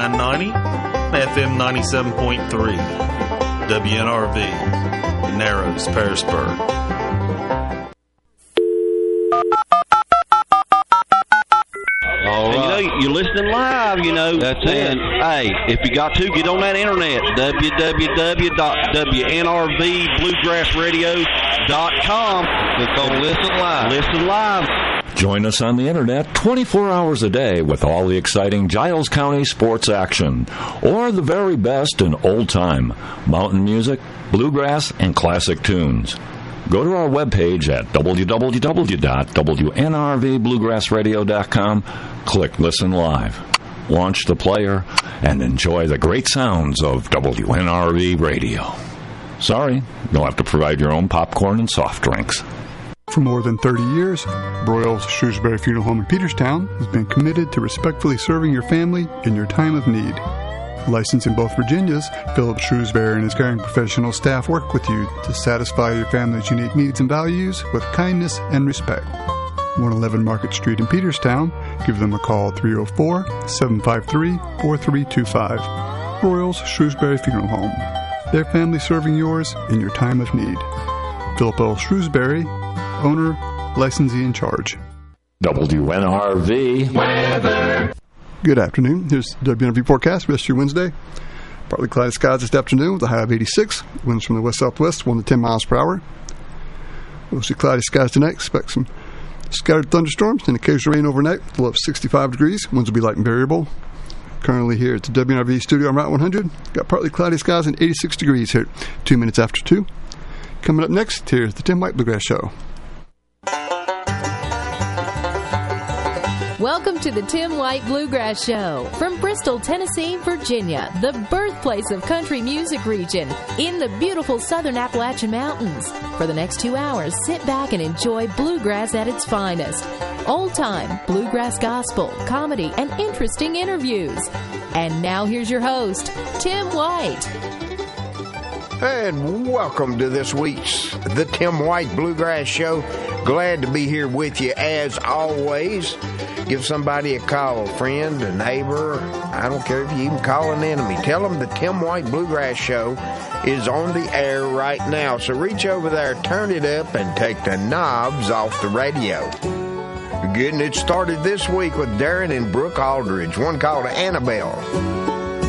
990, FM 97.3, WNRV, Narrows, Pearisburg. You're listening live, That's it. Hey, if you got to, get on that internet, www.WNRVBluegrassradio.com. Click on Listen Live. Listen live. Join us on the internet 24 hours a day with all the exciting Giles County sports action, or the very best in old-time mountain music, bluegrass, and classic tunes. Go to our webpage at www.WNRVBluegrassradio.com, click Listen Live, launch the player, and enjoy the great sounds of WNRV Radio. Sorry, you'll have to provide your own popcorn and soft drinks. For more than 30 years, Broyles Shrewsbury Funeral Home in Peterstown has been committed to respectfully serving your family in your time of need. Licensed in both Virginias, Philip Shrewsbury and his caring professional staff work with you to satisfy your family's unique needs and values with kindness and respect. 111 Market Street in Peterstown. Give them a call 304-753-4325. Broyles Shrewsbury Funeral Home. Their family serving yours in your time of need. Philip L. Shrewsbury, owner, licensee in charge. WNRV Weather. Good afternoon. Here's the WNRV forecast for yesterday, Wednesday. Partly cloudy skies this afternoon with a high of 86. Winds from the west-southwest, 1 to 10 miles per hour. Mostly cloudy skies tonight. Expect some scattered thunderstorms and occasional rain overnight. The low of 65 degrees. Winds will be light and variable. Currently here at the WNRV studio on Route 100. Got partly cloudy skies and 86 degrees here at 2 minutes after 2. Coming up next, here's the Tim White Bluegrass Show. Welcome to the Tim White Bluegrass Show from Bristol, Tennessee, Virginia, the birthplace of country music region in the beautiful southern Appalachian Mountains. For the next 2 hours, sit back and enjoy bluegrass at its finest. Old-time, bluegrass gospel, comedy, and interesting interviews. And now here's your host, Tim White. And welcome to this week's The Tim White Bluegrass Show. Glad to be here with you as always. Give somebody a call, a friend, a neighbor. I don't care if you even call an enemy. Tell them the Tim White Bluegrass Show is on the air right now. So reach over there, turn it up, and take the knobs off the radio. Getting it started this week with Darren and Brooke Aldridge, one called Annabelle.